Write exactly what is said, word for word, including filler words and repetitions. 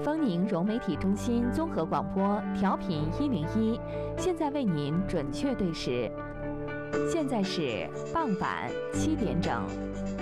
丰宁融媒体中心综合广播调频一零一，现在为您准确对时，现在是傍晚七点整。